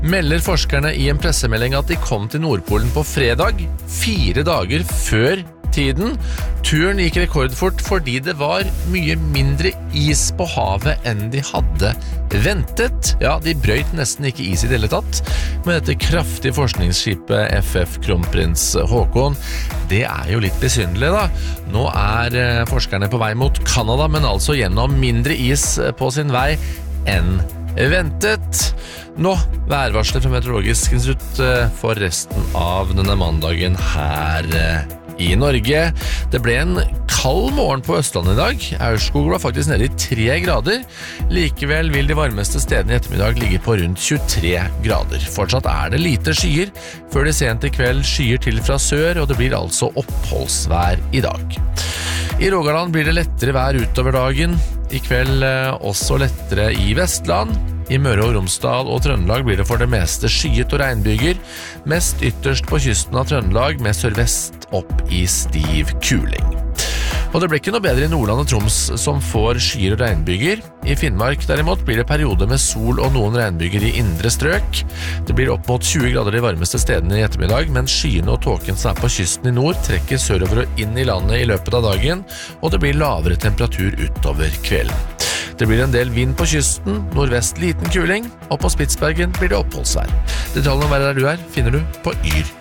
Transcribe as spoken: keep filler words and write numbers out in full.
melder forskerne i en pressemelding at de kom til Nordpolen på fredag, fire dager før tiden. Turen gikk rekordfort fordi det var mye mindre is på havet enn de hadde ventet. Ja, de brøyt nesten ikke is i det hele tatt, med dette kraftige forskningsskipet F F Kronprins Haakon. Det er jo litt besynderlig da. Nå er forskerne på vei mot Kanada, men altså gjennom mindre is på sin vei enn ventet. Nå, værvarslet fra Meteorologisk institutt for resten av denne mandagen her i Norge. Det ble en kald morgen på Østlandet i dag. Aurskog var faktisk nede i tre grader. Likevel vil de varmeste stedene i ettermiddag ligge på rundt tjuetre grader. Fortsatt er det lite skyer, før det sent i kveld skyer til fra sør, og det blir altså oppholdsvær i dag. I Rogaland blir det lettere vær utover dagen. I kveld også lettere i Vestland. I Møre og Romsdal og Trøndelag blir det for det meste skyet og regnbyger, mest ytterst på kysten av Trøndelag med sørvest opp i stiv kuling. Og det blir ikke noe bedre i Nordland og Troms som får skyer og regnbyger. I Finnmark derimot blir det perioder med sol og noen regnbyger i indre strøk. Det blir opp mot tjue grader de varmeste stedene i ettermiddag, mens skyene og tåken som er på kysten i nord trekker sørover og inn i landet i løpet av dagen, og det blir lavere temperatur utover kvelden. Det blir en del vind på kysten, nordvest liten kuling, og på Spitsbergen blir det oppholdsvær. Detaljene om været der du er finner du på yr.